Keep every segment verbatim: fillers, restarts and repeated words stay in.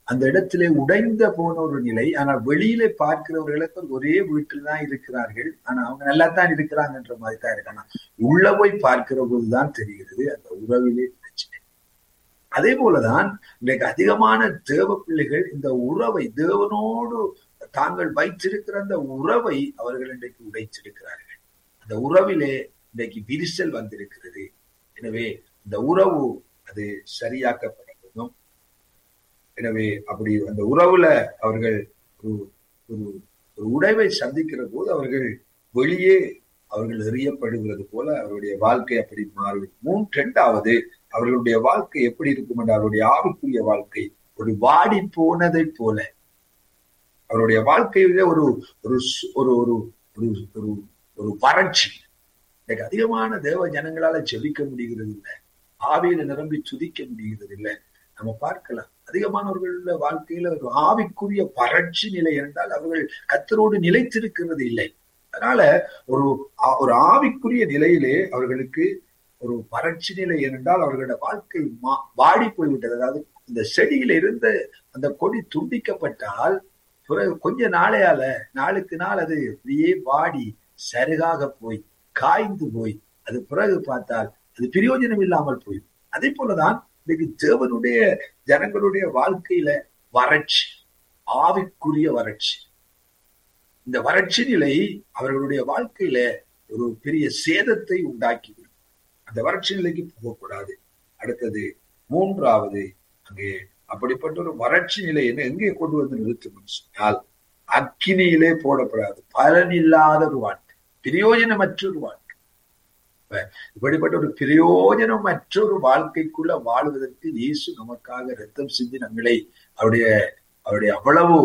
அந்த இடத்திலே உடைந்த போன ஒரு நிலை. ஆனால் வெளியிலே பார்க்கிறவர்களுக்கு ஒரே வீட்டில் தான் இருக்கிறார்கள், ஆனா அவங்க நல்லா தான் இருக்கிறாங்கன்ற மாதிரி தான் இருக்கு. ஆனா உள்ள போய் பார்க்கிற போதுதான் தெரிகிறது அந்த உறவிலே பிரச்சனை. அதே போலதான் இன்றைக்கு அதிகமான தேவ பிள்ளைகள் இந்த உறவை, தேவனோடு தாங்கள் வைத்திருக்கிற அந்த உறவை அவர்கள் இன்றைக்கு உடைத்திருக்கிறார்கள். அந்த உறவிலே இன்றைக்கு விரிசல் வந்திருக்கிறது. எனவே இந்த உறவு அது சரியாக்கப்பட வேண்டும். எனவே அப்படி அந்த உறவுல அவர்கள் ஒரு ஒரு ஒரு உடைவை சந்திக்கிற போது அவர்கள் வெளியே அவர்கள் எறியப்படுகிறது போல அவருடைய வாழ்க்கை அப்படி மாறும். மூன்று இரண்டாவது, அவர்களுடைய வாழ்க்கை எப்படி இருக்கும் என்ற அவருடைய ஆவிக்குரிய வாழ்க்கை ஒரு வாடி போனதை போல அவருடைய வாழ்க்கையில ஒரு ஒரு ஒரு ஒரு ஒரு ஒரு வறட்சி. எனக்கு அதிகமான தேவ ஜனங்களால ஜெபிக்க முடிகிறது இல்லை, ஆவியில நிரம்பி துதிக்க முடிகிறது இல்லை. நம்ம பார்க்கலாம் அதிகமானவர்களுடைய வாழ்க்கையில ஒரு ஆவிக்குரிய வறட்சி நிலை என்றால் அவர்கள் கர்த்தரோடு நிலைத்திருக்கிறது இல்லை. அதனால ஒரு ஒரு ஆவிக்குரிய நிலையிலே அவர்களுக்கு ஒரு வறட்சி நிலை என்றால் அவர்களுடைய வாழ்க்கை மா வாடி போய்விட்டது. அதாவது இந்த செடியில இருந்த அந்த கொடி துண்டிக்கப்பட்டால் பிறகு கொஞ்ச நாளையால நாளுக்கு நாள் அது அப்படியே வாடி சருகாக போய் காய்ந்து போய் அது பிறகு பார்த்தால் அது பிரயோஜனம் இல்லாமல் போயிடும். அதே போலதான் இன்னைக்கு தேவனுடைய ஜனங்களுடைய வாழ்க்கையில வறட்சி, ஆவிக்குரிய வறட்சி. இந்த வறட்சி நிலை அவர்களுடைய வாழ்க்கையில ஒரு பெரிய சேதத்தை உண்டாக்கிவிடும். அந்த வறட்சி நிலைக்கு போகக்கூடாது. அடுத்தது மூன்றாவது, அங்கே அப்படிப்பட்ட ஒரு வறட்சி நிலை என்ன எங்கே கொண்டு வந்து நிறுத்தும் சொன்னால் அக்கினியிலே போடப்படாது. பலனில்லாத ஒரு வாழ்க்கை, பிரயோஜனமற்ற ஒரு வாழ்க்கை. இப்படிப்பட்ட ஒரு பிரயோஜனமற்ற ஒரு வாழ்க்கைக்குள்ள வாழ்வதற்கு இயேசு நமக்காக ரத்தம் சிந்தி நம்மளை அவருடைய அவருடைய அவ்வளவு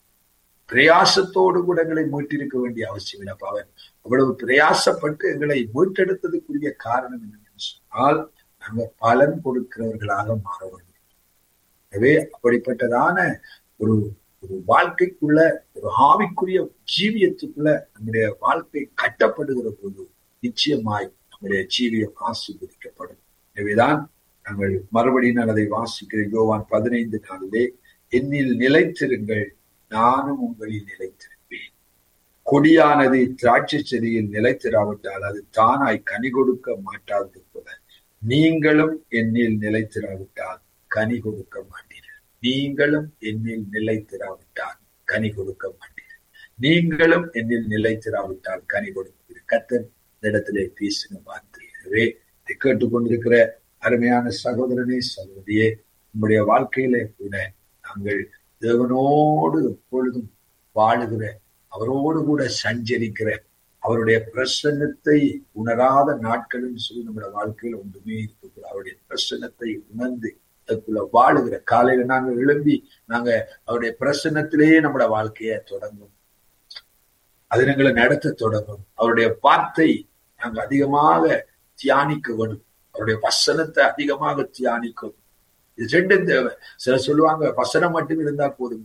பிரயாசத்தோடு கூட எங்களை மீட்டிருக்க வேண்டிய அவசியம் இல்லை. அவன் அவ்வளவு பிரயாசப்பட்டு எங்களை மீட்டெடுத்ததுக்குரிய காரணம் என்னன்னு சொன்னால் நாங்கள் பலன் கொடுக்கிறவர்களாக மாற வேண்டும். எனவே அப்படிப்பட்டதான ஒரு ஒரு வாழ்க்கைக்குள்ள ஒரு ஆவிக்குரிய ஜீவியத்துக்குள்ள நம்முடைய வாழ்க்கை கட்டப்படுகிற போது நிச்சயமாய் நம்முடைய ஜீவியம் ஆசீர்வதிக்கப்படும். எனவேதான் நாங்கள் மறுபடியும் நான் அதை வாசிக்கிற யோவான் பதினைந்து நாளிலே, என்னில் நிலைத்திருங்கள், நானும் உங்களில் நிலைத்திருப்பேன். கொடியானது திராட்சை செடியில் நிலைத்திராவிட்டால் அது தானாய் கனி கொடுக்க மாட்டாது போல நீங்களும் என்னில் நிலைத்திராவிட்டால் கனி கொடுக்க மாட்டீர்கள். நீங்களும் என்னில் நிலைத்திராவிட்டால் கனி கொடுக்க மாட்டீர்கள். நீங்களும் என்னில் நிலைத்திராவிட்டால் கனி கொடுப்பீர்கள். கர்த்தர் இந்த இடத்திலே பேசின வார்த்தை. எனவே இதை கேட்டுக்கொண்டிருக்கிற அருமையான சகோதரனே சகோதரியே, நம்முடைய வாழ்க்கையில கூட நாங்கள் தேவனோடு எப்பொழுதும் வாழுகிற, அவரோடு கூட சஞ்சரிக்கிற, அவருடைய பிரசன்னத்தை உணராத நாட்களும் சொல்லி நம்முடைய வாழ்க்கையில ஒன்றுமே இருக்கிற, அவருடைய பிரசன்னத்தை உணர்ந்து அதுக்குள்ள வாழுகிற காலையில நாங்கள் எழும்பி நாங்க அவருடைய பிரசன்னத்திலேயே நம்முடைய வாழ்க்கையை தொடங்கும், அது எங்களை நடத்த தொடங்கும். அவருடைய வார்த்தை நாங்கள் அதிகமாக தியானிக்க வேணும், அவருடைய வசனத்தை அதிகமாக தியானிக்கும். இது ரெண்டும் தேவை. சிலர் சொல்லுவாங்க வசனம் மட்டும் இருந்தா போதும்,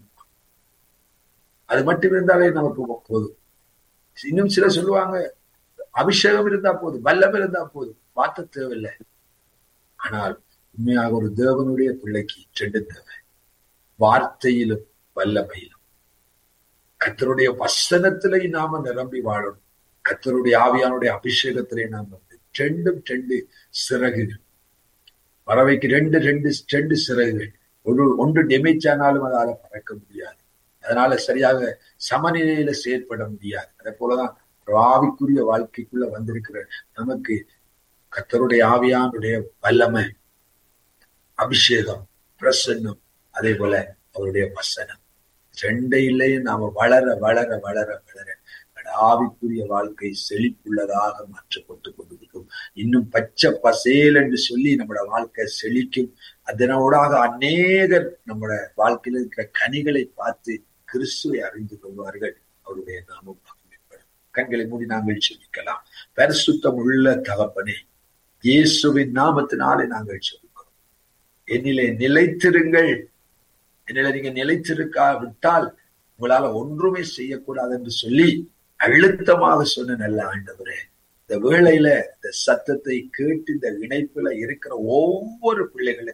அது மட்டும் இருந்தாலே நமக்கு போதும். இன்னும் சிலர் சொல்லுவாங்க அபிஷேகம் இருந்தா போதும், வல்லம் இருந்தா போதும், வார்த்தை தேவையில்லை. ஆனால் உண்மையாக ஒரு தேவனுடைய பிள்ளைக்கு ரெண்டு தேவை, வார்த்தையிலும் வல்லமையிலும். கர்த்தருடைய வசனத்திலே நாம நிரம்பி வாழணும், கர்த்தருடைய ஆவியானுடைய அபிஷேகத்திலே நாம் வந்து ரெண்டும் ரெண்டு சிறகுகள். பறவைக்கு ரெண்டு ரெண்டு ரெண்டு சிறகுகள், ஒரு ஒன்று டெமேஜானாலும் அதால பறக்க முடியாது, அதனால சரியாக சமநிலையில செயற்பட முடியாது. அதே போலதான் ஆவிக்குரிய வாழ்க்கைக்குள்ள வந்திருக்கிற நமக்கு கர்த்தருடைய ஆவியானுடைய வல்லமை, அபிஷேகம், பிரசன்னம், அதே போல அவருடைய வசனம், ரெண்டையிலையும் நாம வளர வளர வளர வளர ஆவிக்குரிய வாழ்க்கை செழிப்புள்ளதாக மாற்றப்பட்டு கொண்டிருக்கும். இன்னும் பச்சை பசேல் என்று சொல்லி நம்முடைய வாழ்க்கை செழிக்கும். அதனோடாக அநேகர் நம்முடைய வாழ்க்கையில் இருக்கிற கனிகளை பார்த்து கிறிஸ்துவை அறிந்து கொள்வார்கள். அவருடைய நாமம் மகிமைப்படும். கண்களை மூடி நாங்கள் செபிக்கலாம். பரிசுத்தம் உள்ள தகப்பனே, இயேசுவின் நாமத்தினாலே நாங்கள் செபிக்கிறோம். என்னிலே நிலைத்திருங்கள். என்னில நீங்க நிலைத்திருக்கா விட்டால் உங்களால ஒன்றுமே செய்யக்கூடாது என்று சொல்லி அழுத்தமாக சொன்ன நல்ல ஆண்டவரே, இந்த வேளையில இந்த சத்தத்தை கேட்டு இந்த இணைப்புல இருக்கிற ஒவ்வொரு பிள்ளைகளுக்காக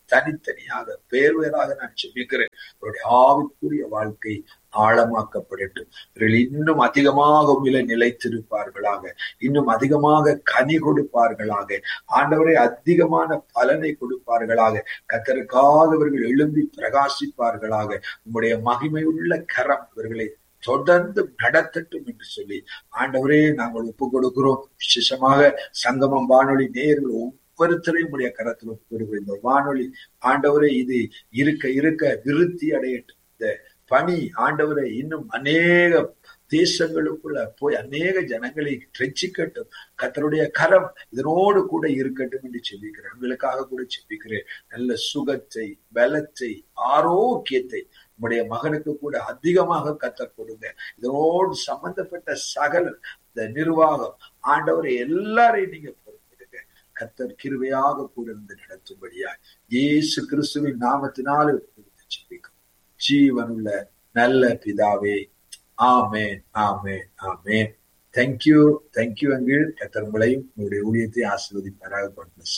தனித்தனியாக பேர் வேறாக நான் செபிக்கிறேன். அவருடைய ஆவிக்குரிய வாழ்க்கை ஆழமாக்கப்படட்டும். இவர்கள் இன்னும் அதிகமாக உங்களை நிலைத்திருப்பார்களாக, இன்னும் அதிகமாக கனி கொடுப்பார்களாக, ஆண்டவரை அதிகமான பலனை கொடுப்பார்களாக. கர்த்தருக்காக இவர்கள் எழும்பி பிரகாசிப்பார்களாக. உங்களுடைய மகிமையுள்ள கரம் இவர்களை தொடர்ந்து நடத்தட்டும் என்று சொல்லி ஆண்டவரே நாங்கள் ஒப்புக் கொடுக்கிறோம். விசேஷமாக சங்கமம் வானொலி நேயர்கள் ஒவ்வொருத்தரையும் உடைய கரத்தில் ஒப்புக் கொடுக்கிறோம். இந்த வானொலி ஆண்டவரே இது இருக்க இருக்க விருத்தி அடையட்டும். இந்த பணி ஆண்டவரை இன்னும் அநேக தேசங்களுக்குள்ள போய் அநேக ஜனங்களை ரட்சிக்கட்டும். கர்த்தருடைய கரம் இதனோடு கூட இருக்கட்டும் என்று செபிக்கிறேன். உங்களுக்காக கூட செபிக்கிறேன். நல்ல சுகத்தை, பலத்தை, ஆரோக்கியத்தை உங்களுடைய மகனுக்கு கூட அதிகமாக கர்த்தர் கொடுங்க. இதனோடு சம்பந்தப்பட்ட சகல இந்த நிர்வாகம் ஆண்டவரை எல்லாரையும் நீங்க பொறுப்பெடுங்க. கர்த்தர் கிருபையாக கூட இருந்து நடத்தும்படியா இயேசு கிறிஸ்துவின் நாமத்தினால செபிக்கிறோம் ஜீவனுள்ள நல்ல பிதாவே. ஆமென், ஆமென், ஆமென். Thank you, thank you uncle. கர்த்தர் உங்களையும் உங்களுடைய ஊழியத்தை ஆசீர்வதிப்பாராக. God bless.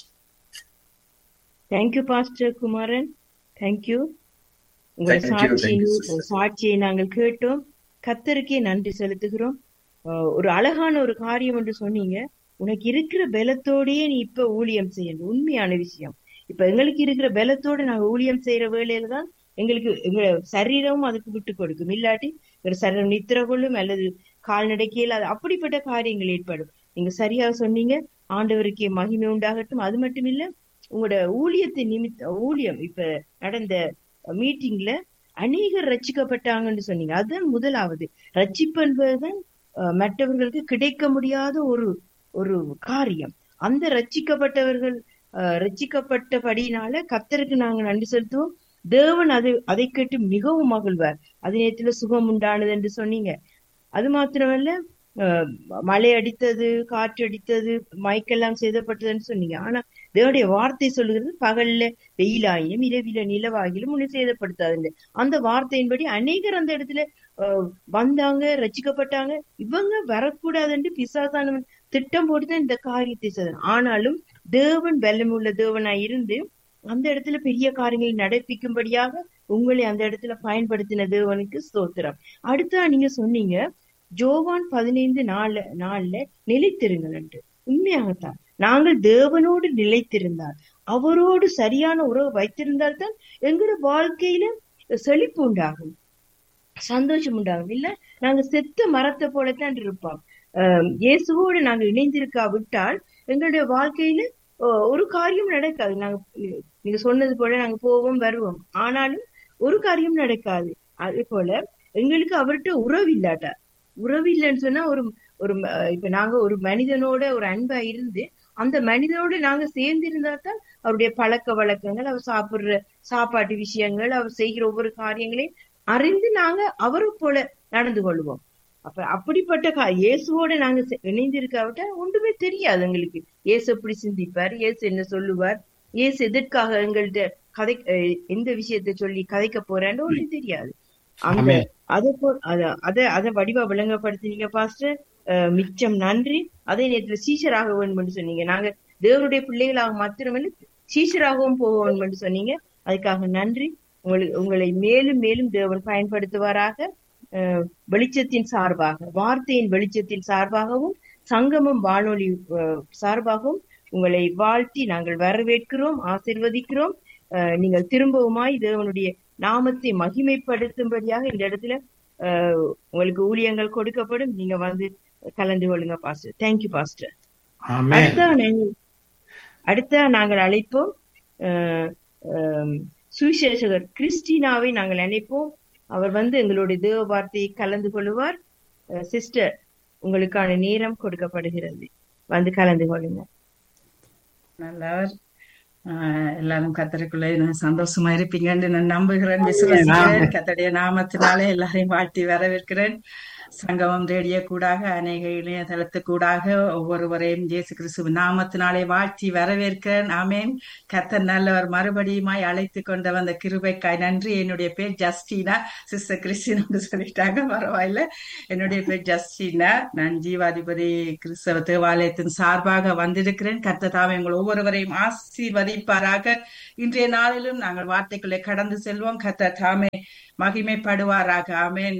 தேங்க்யூ பாஸ்டர் குமாரன். தேங்க்யூ. உங்கள் சாட்சியை சாட்சியை நாங்கள் கேட்டோம். கர்த்தருக்கே நன்றி செலுத்துகிறோம். ஒரு அழகான ஒரு காரியம் என்று சொன்னீங்க. உனக்கு இருக்கிற பலத்தோடயே நீ இப்ப ஊழியம் செய்யணும். உண்மையான விஷயம். இப்ப எங்களுக்கு இருக்கிற பலத்தோட நாங்க ஊழியம் செய்யற வேலையில தான் எங்களுக்கு எங்க சரீரமும் அதுக்கு விட்டு கொடுக்கும். இல்லாட்டி ஒரு சரீரம் நித்திர கொள்ளும் அல்லது கால்நடைக்கையில் அது அப்படிப்பட்ட காரியங்கள் ஏற்படும். நீங்க சரியாக சொன்னீங்க. ஆண்டவருக்கே மகிமை உண்டாகட்டும். அது மட்டும் இல்ல, உங்களோட ஊழியத்தை நிமித்த ஊழியம் இப்ப நடந்த மீட்டிங்ல அநேகர் ரட்சிக்கப்பட்டாங்கன்னு சொன்னீங்க. அதுதான் முதலாவது. ரட்சிப்பு என்பதுதான் மற்றவர்களுக்கு கிடைக்க முடியாத ஒரு ஒரு காரியம். அந்த ரட்சிக்கப்பட்டவர்கள் அஹ் ரட்சிக்கப்பட்டபடினால கர்த்தருக்கு நாங்க நன்றி செலுத்துவோம். தேவன் அதை அதை கேட்டு மிகவும் மகிழ்வார். அதே நேரத்துல சுகம் உண்டானது என்று சொன்னீங்க. அது மாத்திரமல்ல, அஹ் மழை அடித்தது, காற்று அடித்தது, மயக்கெல்லாம் சேதப்பட்டதுன்னு சொன்னீங்க. ஆனா தேவனுடைய வார்த்தை சொல்லுகிறது, பகல்ல வெயிலாயிலும் இரவில நிலவாகிலும் உன்னை சேதப்படுத்தாது. அந்த வார்த்தையின்படி அநேகர் அந்த இடத்துல அஹ் வந்தாங்க, ரட்சிக்கப்பட்டாங்க. இவங்க வரக்கூடாதுன்னு பிசாசானவன் திட்டம் போட்டுதான் இந்த காரியத்தை செய்தான். ஆனாலும் தேவன் பலமுள்ள தேவனாய் இருந்து அந்த இடத்துல பெரிய காரியங்களை நடப்பிக்கும்படியாக உங்களை அந்த இடத்துல பயன்படுத்தின தேவனுக்கு ஸ்தோத்திரம். அடுத்தா நீங்க சொன்னீங்க ஜோவான் பதினைந்து நாலு நாள்ல நிலைத்திருங்கள் என்று. உண்மையாகத்தான் நாங்கள் தேவனோடு நிலைத்திருந்தால், அவரோடு சரியான உறவு வைத்திருந்தால் தான் எங்களோட வாழ்க்கையில செழிப்பு உண்டாகும், சந்தோஷம் உண்டாகும். இல்ல நாங்க செத்த மரத்தை போலத்தான் இருப்போம். அஹ் இயேசுவோடு நாங்க இணைந்திருக்கா விட்டால் எங்களுடைய வாழ்க்கையில ஒரு காரியம் நடக்காது. நாங்க நீங்க சொன்னது போல நாங்க போவோம் வருவோம், ஆனாலும் ஒரு காரியம் நடக்காது. அதே போல எங்களுக்கு அவர்கிட்ட உறவு இல்லாட்டா, உறவு இல்லைன்னு சொன்னா ஒரு ஒரு இப்ப நாங்க ஒரு மனிதனோட ஒரு அன்பா இருந்து அந்த மனிதனோட நாங்க சேர்ந்து இருந்தா தான் அவருடைய பழக்க வழக்கங்கள், அவர் சாப்பிடுற சாப்பாட்டு விஷயங்கள், அவர் செய்கிற ஒவ்வொரு காரியங்களையும் அறிந்து நாங்க அவரை போல நடந்து கொள்வோம். அப்ப அப்படிப்பட்ட கா இயேசுவோட நாங்க இணைந்திருக்காவிட்டா ஒன்றுமே தெரியாது எங்களுக்கு. இயேசு எப்படி சிந்திப்பார், இயேசு என்ன சொல்லுவார், இயேசு எதற்காக எங்கள்கிட்ட கதை எந்த விஷயத்தை சொல்லி கதைக்க போறான்னு ஒன்றும் தெரியாது. அந்த அதை போ அத அதை அதை வடிவா விளங்கப்படுத்தினீங்க பாஸ்டர். அஹ் மிச்சம் நன்றி. அதே நேரத்துல சீஷராக வேண்டும் என்று சொன்னீங்க. நாங்க தேவனுடைய பிள்ளைகளாக மாத்திரமல்ல சீஷராகவும் போக வேண்டும் என்று சொன்னீங்க. அதுக்காக நன்றி. உங்களுக்கு உங்களை மேலும் மேலும் தேவன் பயன்படுத்துவாராக. அஹ் வெளிச்சத்தின் சார்பாக, வார்த்தையின் வெளிச்சத்தின் சார்பாகவும் சங்கமம் வானொலி சார்பாகவும் உங்களை வாழ்த்தி நாங்கள் வரவேற்கிறோம், ஆசீர்வதிக்கிறோம். அஹ் நீங்கள் திரும்பவுமாய் தேவனுடைய நாமத்தை மகிமைப்படுத்தும்படியாக இந்த இடத்துல அஹ் உங்களுக்கு ஊழியங்கள் கொடுக்கப்படும். நீங்க வந்து கலந்து கொள்ளுங்க பாஸ்டர். Thank you pastor. அடுத்த நாங்கள் அடுத்த நாங்கள் அழைப்போம் அஹ் சுவிசேஷகர் கிறிஸ்டினாவை நாங்கள் அழைப்போம். அவர் வந்து எங்களுடைய தேவ வார்த்தையை கலந்து கொள்வார். சிஸ்டர், உங்களுக்கான நேரம் கொடுக்கப்படுகிறது, வந்து கலந்து கொள்ளுங்க. நல்லவர். ஆஹ் எல்லாரும் கத்தருக்குள்ள சந்தோஷமா இருப்பீங்கன்னு நான் நம்புகிறேன், விசுவாசிக்கிறேன். கத்தருடைய நாமத்தினாலே எல்லாரையும் வாழ்த்தி வரவேற்கிறேன். சங்கமம் ரேடியோ கூடாக அநேக இணையதளத்துக்கூடாக ஒவ்வொருவரையும் இயேசு கிறிஸ்துவின் நாமத்தினாலே வாழ்த்தி வரவேற்கிறேன். ஆமேன். கர்த்தர் நல்லவர். மறுபடியுமாய் அழைத்து கொண்டு வந்த கிருபைக்காய் நன்றி. என்னுடைய பேர் ஜஸ்டினா. சிஸ்டர் கிறிஸ்டின்னு சொல்லிட்டாங்க, பரவாயில்ல. என்னுடைய பேர் ஜஸ்டினா. நான் ஜீவாதிபதி கிறிஸ்தவ தேவாலயத்தின் சார்பாக வந்திருக்கிறேன். கர்த்தர் தாமே எங்கள் ஒவ்வொருவரையும் ஆசீர்வதிப்பாராக. இன்றைய நாளிலும் நாங்கள் வார்த்தைக்குள்ளே கடந்து செல்வோம். கர்த்தர் தாமே மகிமைப்படுவாராக. ஆமேன்.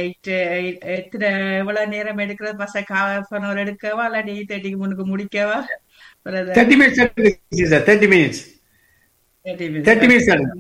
எத்தனை எவ்வளவு நேரம் எடுக்கிறது? பச காஃபனவர் எடுக்கவா இல்லாட்டி எயிட் தேர்ட்டிக்கு முன்னுக்கு முடிக்கவா? Thirty minutes thirty minutes thirty minutes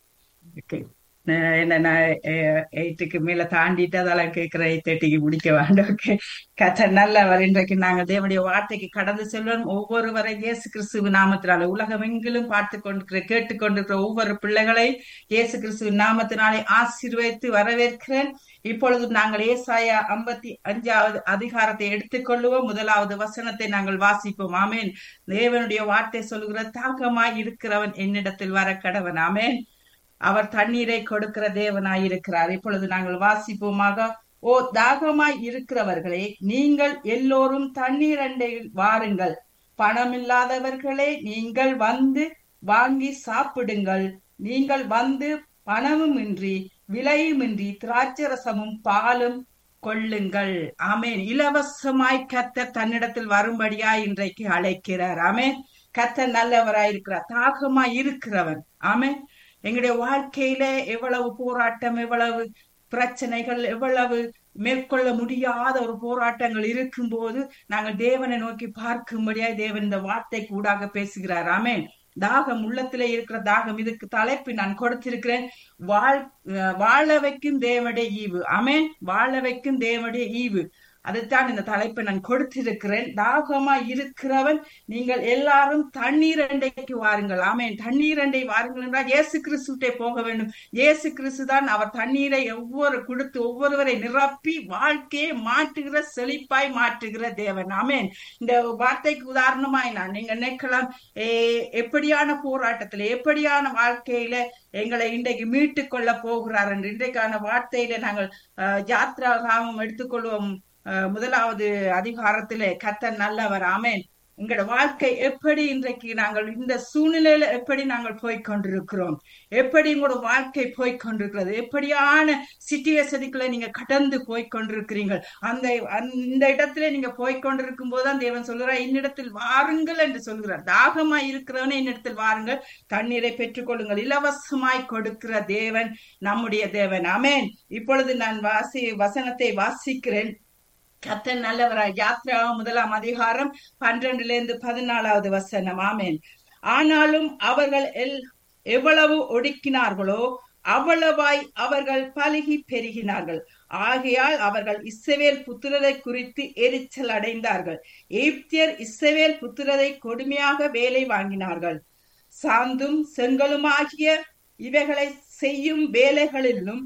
okay. என்ன நான் எயிட்டுக்கு மேல தாண்டிட்டு அதெல்லாம் கேட்கிறேன். எயிட் தேர்ட்டிக்கு முடிக்க வேண்டாம். ஓகே. கர்த்தர் நல்லவர். இன்றைக்கு நாங்கள் தேவனுடைய வார்த்தைக்கு கடந்து செல்வோம். ஒவ்வொருவரை இயேசு கிறிஸ்துவ நாமத்தினாலே உலகமெங்கிலும் பார்த்து கொண்டிருக்கிற கேட்டுக்கொண்டிருக்கிற ஒவ்வொரு பிள்ளைகளை இயேசு கிறிஸ்துவ நாமத்தினாலே ஆசீர்வதித்து வரவேற்கிறேன். இப்பொழுது நாங்கள் ஏசாயா ஐம்பத்தி அஞ்சாவது அதிகாரத்தை எடுத்துக்கொள்ளுவோம். முதலாவது வசனத்தை நாங்கள் வாசிப்போம். ஆமேன். தேவனுடைய வார்த்தை சொல்லுகிற தாகமாய் இருக்கிறவன் என்னிடத்தில் வர கடவன். ஆமேன். அவர் தண்ணீரை கொடுக்கிற தேவனாய் இருக்கிறார். இப்பொழுது நாங்கள் வாசிப்போமாக. ஓ தாகமாய் இருக்கிறவர்களே, நீங்கள் எல்லோரும் தண்ணீர் அண்டையில் வாருங்கள். பணமில்லாதவர்களே, நீங்கள் வந்து வாங்கி சாப்பிடுங்கள். நீங்கள் வந்து பணமும் இன்றி விலையுமின்றி திராட்சரசமும் பாலும் கொள்ளுங்கள். ஆமேன். இலவசமாய் கர்த்தர் தன்னிடத்தில் வரும்படியாய் இன்றைக்கு அழைக்கிறார். ஆமேன். கர்த்தர் நல்லவராயிருக்கிறார். தாகமாய் இருக்கிறவன். ஆமேன். எங்களுடைய வாழ்க்கையில எவ்வளவு போராட்டம், எவ்வளவு பிரச்சனைகள், எவ்வளவு மேற்கொள்ள முடியாத ஒரு போராட்டங்கள் இருக்கும் போது நாங்கள் தேவனை நோக்கி பார்க்கும்படியாய் தேவன் இந்த வார்த்தை கூடாக பேசுகிறார். ஆமேன். தாகம், உள்ளத்திலே இருக்கிற தாகம். இதுக்கு தலைப்பு நான் கொடுத்திருக்கிறேன், வாழ் வாழ வைக்கும் தேவனுடைய ஈவு. ஆமேன். வாழ வைக்கும் தேவனுடைய ஈவு. அதுதான் இந்த தலைப்பை நான் கொடுத்திருக்கிறேன். தாகமா இருக்கிறவன் நீங்கள் எல்லாரும் தண்ணீர் அண்டைக்கு வாருங்கள். ஆமேன். தண்ணீர் அண்டை வாருங்கள் என்றால் இயேசு கிறிஸ்துட்டே போக வேண்டும். இயேசு கிறிஸ்து தான் அவர் தண்ணீரை ஒவ்வொரு கொடுத்து ஒவ்வொருவரை நிரப்பி வாழ்க்கையை மாற்றுகிற, செழிப்பாய் மாற்றுகிற தேவன். ஆமேன். இந்த வார்த்தைக்கு உதாரணமாய் நான் நீங்க நினைக்கலாம், எப்படியான போராட்டத்துல, எப்படியான வாழ்க்கையில எங்களை இன்றைக்கு மீட்டு கொள்ள போகிறார் என்று. இன்றைக்கான வார்த்தையில நாங்கள் யாத்ராகாமம் எடுத்துக்கொள்வோம். முதலாவது அதிகாரத்திலே கர்த்தர் நல்லவர். ஆமேன். எங்களோட வாழ்க்கை எப்படி இன்றைக்கு நாங்கள் இந்த சூழ்நிலையில எப்படி நாங்கள் போய்கொண்டிருக்கிறோம், எப்படி உங்களோட வாழ்க்கை போய்கொண்டிருக்கிறது, எப்படியான சிச்சுவேஷனுக்குள்ள நீங்க கடந்து போய்கொண்டிருக்கிறீர்கள். அந்த இந்த இடத்துல நீங்க போய்கொண்டிருக்கும் போதுதான் தேவன் சொல்கிறார், என்னிடத்தில் வாருங்கள் என்று சொல்கிறார். தாகமாய் இருக்கிறவனே என்னிடத்தில் வாருங்கள், தண்ணீரை பெற்றுக்கொள்ளுங்கள். இலவசமாய் கொடுக்கிற தேவன் நம்முடைய தேவன். ஆமேன். இப்பொழுது நான் வாசி வசனத்தை வாசிக்கிறேன். கர்த்தர் நல்லவராய். யாத்ரா முதலாம் அதிகாரம் பன்னிரண்டுல இருந்து பதினாலாவது வசனம். ஆமேன். ஆனாலும் அவர்கள் எல் எவ்வளவு ஒடுக்கினார்களோ அவ்வளவாய் அவர்கள் பலுகி பெருகினார்கள். ஆகையால் அவர்கள் இஸ்ரவேல் புத்திரரை குறித்து எரிச்சல் அடைந்தார்கள். எகிப்தியர் இஸ்ரவேல் புத்திரரை கொடுமையாக வேலை வாங்கினார்கள். சாந்தும் செங்கலுமாகிய இவைகளை செய்யும் வேலைகளிலும்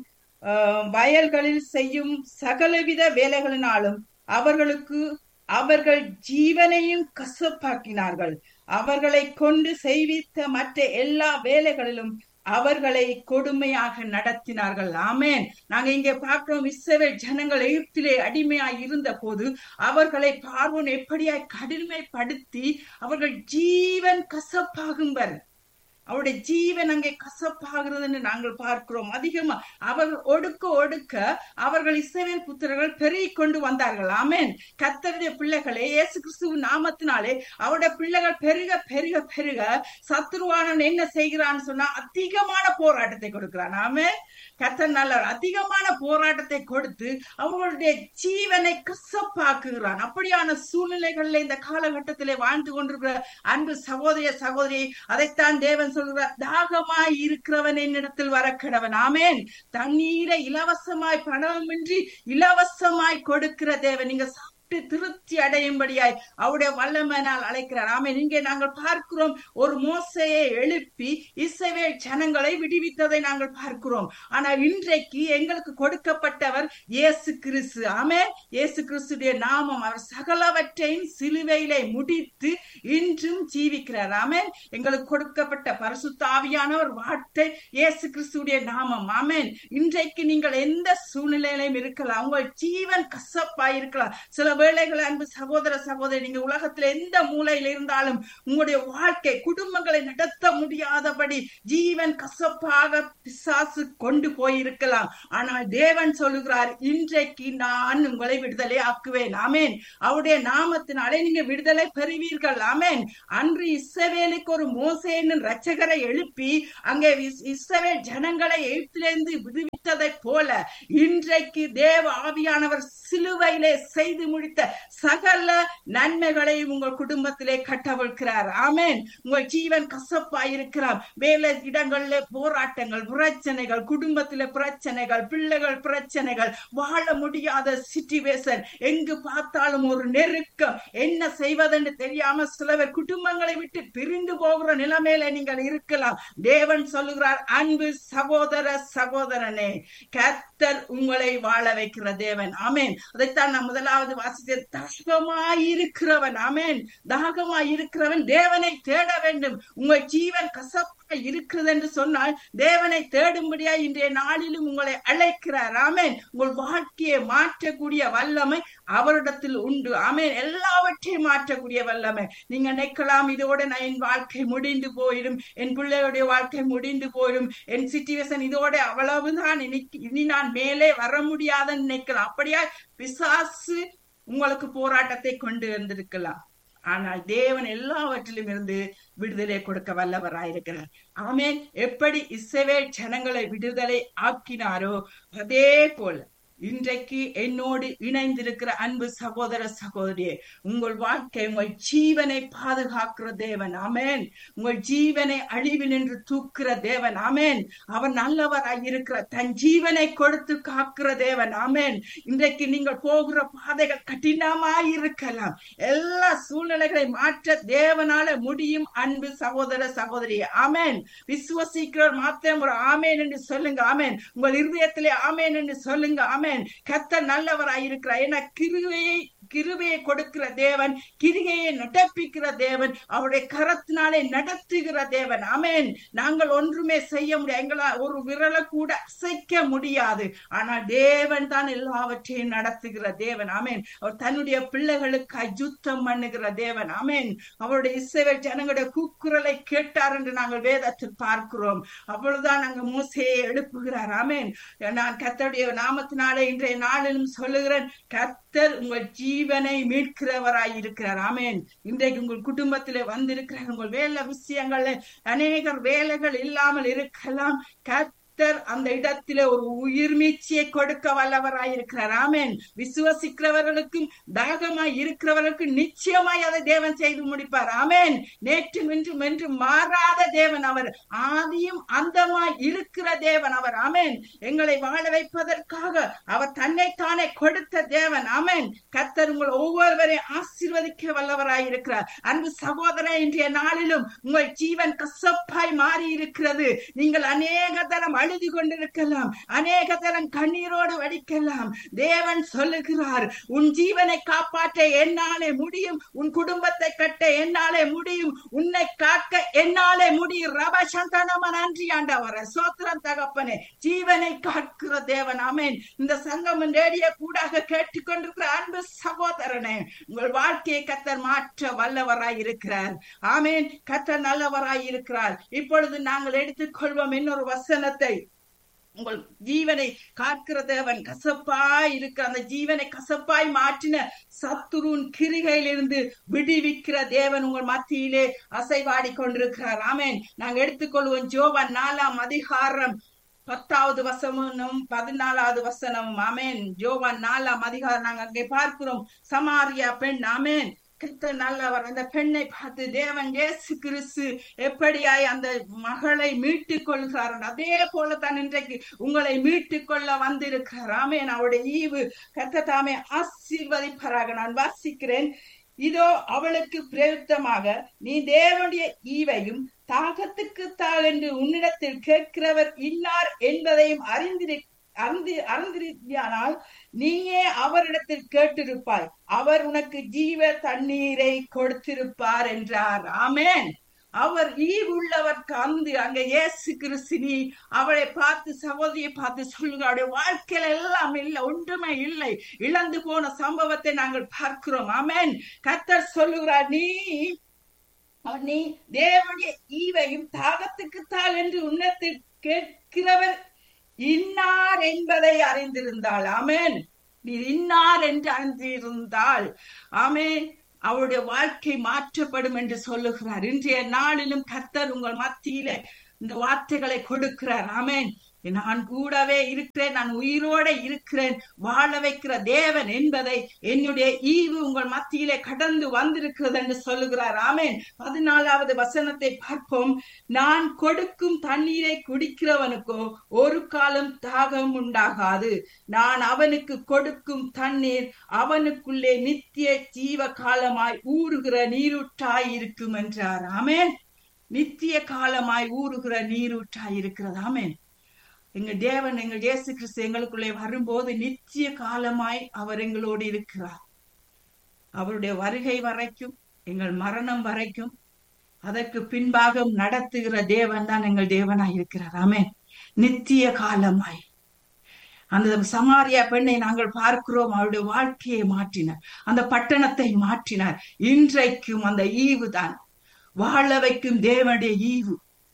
வயல்களில் செய்யும் சகலவித வேலைகளினாலும் அவர்களுக்கு அவர்கள் ஜீவனையும் கசப்பாக்கினார்கள். அவர்களை கொண்டு செய்வித்த மற்ற எல்லா வேலைகளிலும் அவர்களை கொடுமையாக நடத்தினார்கள். ஆமேன். நாங்க இங்க பார்க்கிறோம், இஸ்ரவேல் ஜனங்கள் எகிப்திலே அடிமையாய் இருந்த போது அவர்களை பார்வோன் எப்படியாய் கடுமைப்படுத்தி அவர்கள் ஜீவன் கசப்பாகும்பர், அவருடைய ஜீவன் அங்கே கசப்பாகிறதுன்னு நாங்கள் பார்க்கிறோம். அதிகமா அவர்கள் ஒடுக்க ஒடுக்க அவர்கள் இஸ்ரவேல் புத்திரர்கள் பெருகி கொண்டு வந்தார்கள். ஆமேன். கர்த்தருடைய பிள்ளைகளே, இயேசு கிறிஸ்துவின் நாமத்தினாலே அவருடைய பிள்ளைகள் பெருக பெருக பெருக சத்துருவானவன் என்ன செய்கிறான்னு சொன்னா அதிகமான போராட்டத்தை கொடுக்கிறான். ஆமேன். கர்த்தர் நல்லவர். அதிகமான போராட்டத்தை கொடுத்து அவர்களுடைய ஜீவனை கசப்பாக்குகிறான். அப்படியான சூழ்நிலைகள்ல இந்த காலகட்டத்திலே வாழ்ந்து கொண்டிருக்கிற அன்பு சகோதரிய சகோதரி, அதைத்தான் தேவன் சொல்கிறார், தாகமாய் இருக்கிறவன் என்னிடத்தில் வர கடவன். ஆமேன். தண்ணீரை இலவசமாய் பணமின்றி இலவசமாய் கொடுக்கிற தேவன். நீங்க விட்டு திருப்தி அடையும்படியாய் அவருடைய வல்லமையினால் அழைக்கிறார். ஆமென். இங்கே நாங்கள் பார்க்கிறோம், ஒரு மோசையை எழுப்பி இஸ்ரவேல் ஜனங்களை விடுவித்ததை நாங்கள் பார்க்கிறோம். ஆனால் இன்றைக்கு எங்களுக்கு கொடுக்கப்பட்டவர் இயேசு கிறிஸ்து. ஆமென். இயேசு கிறிஸ்துடைய நாமம், அவர் சகலவற்றையும் சிலுவையிலே முடித்து இன்றும் ஜீவிக்கிறார். ஆமென். எங்களுக்கு கொடுக்கப்பட்ட பரிசுத்த ஆவியானவர் வார்த்தை இயேசு கிறிஸ்துடைய நாமம். ஆமென். இன்றைக்கு நீங்கள் எந்த சூழ்நிலையிலும் இருக்கலாம், உங்கள் ஜீவன் கசப்பாய் இருக்கலாம். சில வேளைகள் அன்பு சகோதர சகோதரி, நீங்க உலகத்துல எந்த மூலையில் இருந்தாலும் உங்களுடைய வாழ்க்கை குடும்பங்களை நடத்த முடியாதபடி ஜீவன் கசப்பாக பிசாசு கொண்டு போயிருக்கலாம். ஆனால் தேவன் சொல்லுகிறார், இன்றைக்கு நான் உங்களை விடுதலை ஆக்குவேன். ஆமென். அவருடைய நாமத்தினாலே நீங்க விடுதலை பெறுவீர்கள். ஆமென். அன்று இஸ்ரவேலுக்கு ஒரு மோசே என்னும் இரட்சகரை எழுப்பி அங்கே இஸ்ரவேல் ஜனங்களை எகிப்திலிருந்து விடுவித்ததை போல இன்றைக்கு தேவ ஆவியானவர் சிலுவையிலே செய்து முடித்த சகல நன்மைகளையும் உங்கள் குடும்பத்திலே கட்டவிழ்க்கிறார். ஆமென். உங்கள் ஜீவன் கசப்பாயிருக்கிறார். வேலை இடங்களிலே போராட்டங்கள், பிரச்சனைகள், குடும்பத்திலே பிரச்சனைகள், பிள்ளைகள் பிரச்சனைகள், வாழ முடியாத சிச்சுவேஷன், எங்கு பார்த்தாலும் ஒரு நெருக்கம், என்ன செய்வதென்று தெரியாம சிலவர் குடும்பங்களை விட்டு பிரிந்து போகிற நிலைமையில நீங்கள் இருக்கலாம். தேவன் சொல்லுகிறார், அன்பு சகோதர சகோதரனே, கர்த்தர் உங்களை வாழ வைக்கிற தேவன். ஆமென். அதைத்தான் நான் முதலாவது வாசித்த, தாகமாயிருக்கிறவன், ஆமென், தாகமாயிருக்கிறவன் தேவனை தேட வேண்டும். உங்கள் ஜீவன் கசப்பா இருக்கிறது என்று சொன்னால் தேவனை தேடும்படியா இன்றைய நாளிலும் உங்களை அழைக்கிறார். ஆமென். உங்கள் வாழ்க்கையை மாற்றக்கூடிய வல்லமை அவரிடத்தில் உண்டு. ஆமென். எல்லாவற்றையும் மாற்றக்கூடிய வல்லமை. நீங்க நினைக்கலாம், இதோட நான் என் வாழ்க்கை முடிந்து போயிடும், என் பிள்ளையுடைய வாழ்க்கை முடிந்து போயிடும், என் சிச்சுவேஷன் இதோட அவ்வளவுதான், இனி நான் மேலே வர முடியாதுன்னு நினைக்கலாம். அப்படியா பிசாசு உங்களுக்கு போராட்டத்தை கொண்டு வந்திருக்கலாம். ஆனால் தேவன் எல்லாவற்றிலும் இருந்து விடுதலை கொடுக்க வல்லவராயிருக்கிறார். ஆமென். எப்படி இஸ்ரவேல் ஜனங்களை விடுதலை ஆக்கினாரோ அதே போல இன்றைக்கு என்னோடு இணைந்திருக்கிற அன்பு சகோதர சகோதரியே, உங்கள் வாழ்க்கை, உங்கள் ஜீவனை பாதுகாக்கிற தேவன். ஆமென். உங்கள் ஜீவனை அழிவில் நின்று தூக்குற தேவன். ஆமென். அவர் நல்லவராய் இருக்கிற, தன் ஜீவனை கொடுத்து காக்கிற தேவன். ஆமென். இன்றைக்கு நீங்கள் போகிற பாதைகள் கடினமாய் இருக்கலாம். எல்லா சூழ்நிலைகளை மாற்ற தேவனால முடியும் அன்பு சகோதர சகோதரியே. ஆமென். விசுவசிக்கிறவர் மாத்திரம் ஒரு ஆமேன் என்று சொல்லுங்க. ஆமென். உங்கள் இருதயத்திலே ஆமேன் என்று சொல்லுங்க. ஆமென். கர்த்தர் நல்லவராயிருக்கிறார். ஏன்னா கிருபையை கிருபையை கொடுக்கிற தேவன், கிரிகையை நடப்பிக்கிற தேவன், அவருடைய கரத்தினாலே நடத்துகிற தேவன். ஆமென். நாங்கள் ஒன்றுமே செய்ய முடியாது, எங்களால் ஒரு விரலை கூட அசைக்க முடியாது. ஆனால் தேவன் தான் எல்லாவற்றையும் நடத்துகிற தேவன். ஆமென். அவர் தன்னுடைய பிள்ளைகளுக்கு யுத்தம் பண்ணுகிற தேவன். ஆமென். அவருடைய இஸ்ரவேல் ஜனங்களுடைய கூக்குரலை கேட்டார் என்று நாங்கள் வேதத்தில் பார்க்கிறோம். அவ்வளவுதான் நாங்கள் மோசேயை எழுப்புகிறார். ஆமென். நான் கர்த்தருடைய நாமத்தினாலே இன்றைய நாளிலும் சொல்லுகிறேன், கர்த்தர் உங்கள் ஜீவனை மீட்கிறவராய் இருக்கிறார். ஆமென். இன்றைக்கு உங்கள் குடும்பத்திலே வந்திருக்கிறார். உங்கள் வேலை விஷயங்கள்ல அநேகர் வேலைகள் இல்லாமல் இருக்கலாம். கர்த்தர் அந்த இடத்திலே ஒரு உயிர் மீட்சியை கொடுக்க வல்லவராய் இருக்கிறார். ஆமென். விசுவசிக்கிறவர்களுக்கும் தாகமாய் இருக்கிறவர்களுக்கும் நிச்சயமாய் அதை தேவன் செய்து முடிப்பார். ஆமென். நேற்று இன்றும் என்று மாறாத தேவன் அவர், ஆதியும் அந்தமாய் இருக்கிற தேவன் அவர். ஆமென். எங்களை வாழ வைப்பதற்காக அவர் தன்னைத்தானே கொடுத்த தேவன். ஆமென். கர்த்தர் உங்கள் ஒவ்வொருவரையும் ஆசீர்வதிக்க வல்லவராய் இருக்கிறார். அன்பு சகோதரன், இன்றைய நாளிலும் உங்கள் ஜீவன் கசப்பாய் மாறி இருக்கிறது. நீங்கள் அநேக தரம் அழுது கொண்டிருக்கலாம், அநேக தரம் கண்ணீரோடு வடிக்கலாம். தேவன் சொல்லுகிறார், உன் ஜீவனை காப்பாற்ற என்னாலே முடியும், உன் குடும்பத்தை கட்ட என்னாலே முடியும், உன்னை காக்க என்னாலே முடியும். ரப சந்தனம நன்றி ஆண்டவரே, சோத்திரம் தகப்பனே, ஜீவனை காக்கிற தேவன். ஆமென். இந்த சங்கமம் ரேடியோ கூடாக கேட்டுக்கொண்டிருக்கிற அன்பு சகோதரனே, உங்கள் வாழ்க்கையை கர்த்தர் மாற்ற வல்லவராய் இருக்கிறார். ஆமென். கர்த்தர் நல்லவராய் இருக்கிறார். இப்பொழுது நாங்கள் எடுத்துக்கொள்வோம் இன்னொரு வசனத்தை. உங்கள் ஜீவனை காக்கிற தேவன், கசப்பாய் இருக்கிற அந்த ஜீவனை கசப்பாய் மாற்றின சத்துருவின் கிரிகையிலிருந்து விடுவிக்கிற தேவன் உங்கள் மத்தியிலே அசைவாடி கொண்டிருக்கிறார். ஆமென். நாங்கள் எடுத்துக்கொள்வோம் யோவான் நாலாம் அதிகாரம் பத்தாவது வசனமும் பதினாலாவது வசனமும். ஆமென். யோவான் நாலாம் அதிகாரம் நாங்கள் அங்கே பார்க்கிறோம். சமாரியா பெண், ஆமென், கர்த்தர் நல்லவர். அந்த பெண்ணை பார்த்து தேவன் இயேசு கிறிஸ்து எப்படியாய் அந்த மகளை மீட்டுக் கொள்கிறார், அதே போலத்தான் இன்றைக்கு உங்களை மீட்டுக் கொள்ள வந்திருக்கிறார். ஆமென். அவருடைய ஈவு கர்த்தர் தாமே ஆசீர்வதிப்பாராக. நான் வாசிக்கிறேன். இதோ அவளுக்கு பிரயுக்தமாக நீ தேவனுடைய ஈவையும் தாகத்துக்கு தாள் என்று உன்னிடத்தில் கேட்கிறவர் இன்னார் என்பதையும் அறிந்திரு அறிந்து அறிந்திருந்தால் நீயே அவரிடத்தில் கேட்டிருப்பாய், அவர் உனக்கு ஜீவ தண்ணீரை கொடுத்திருப்பார் என்றார். ஆமென். அவர் ஈவுள்ளவர்க்கு அந்து அங்க இயேசு கிறிஸ்து நீ அவளை பார்த்து சகோதரியை பார்த்து சொல்லுங்க, அவருடைய வாழ்க்கையில எல்லாம் இல்லை, ஒன்றுமே இல்லை, இழந்து போன சம்பவத்தை நாங்கள் பார்க்கிறோம். ஆமென். கர்த்தர் சொல்லுகிறார், நீ நீ தேவனுடைய ஈவையும் தாகத்துக்கு தாள் என்று உன்னத்தில் கேட்கிறவர் இன்னார் என்பதை அறிந்திருந்தாள். ஆமென். நீ இன்னார் என்று அறிந்திருந்தாள். ஆமென். அவருடைய வாழ்க்கை மாற்றப்படும் என்று சொல்லுகிறார். இன்றைய நாளிலும் கர்த்தர் உங்கள் மத்தியிலே இந்த வார்த்தைகளை கொடுக்கிறார். ஆமென். நான் கூடவே இருக்கிறேன், நான் உயிரோட இருக்கிறேன், வாழ வைக்கிற தேவன் என்பதை என்னுடைய ஈவு உங்கள் மத்தியிலே கடந்து வந்திருக்கிறது என்று சொல்லுகிறார். ஆமென். பதினாலாவது வசனத்தை பார்ப்போம். நான் கொடுக்கும் தண்ணீரை குடிக்கிறவனுக்கோ ஒரு காலம் தாகம் உண்டாகாது, நான் அவனுக்கு கொடுக்கும் தண்ணீர் அவனுக்குள்ளே நித்திய ஜீவ காலமாய் ஊறுகிற நீரூற்றாய் இருக்கும் என்றார். ஆமென். நித்திய காலமாய் ஊறுகிற நீரூற்றாய் இருக்கிறது. ஆமென். எங்கள் தேவன் எங்கள் இயேசு கிறிஸ்து எங்களுக்குள்ளே வரும்போது நித்திய காலமாய் அவர் எங்களோடு இருக்கிறார். அவருடைய வருகை வரைக்கும், எங்கள் மரணம் வரைக்கும், அதற்கு பின்பாக நடத்துகிற தேவன் தான் எங்கள் தேவனாய் இருக்கிறார். ஆமென். நித்திய காலமாய் அந்த சமாரியா பெண்ணை நாங்கள் பார்க்கிறோம். அவருடைய வாழ்க்கையை மாற்றினார், அந்த பட்டணத்தை மாற்றினார். இன்றைக்கும் அந்த ஈவு தான் வாழ வைக்கும் தேவனுடைய ஈவு.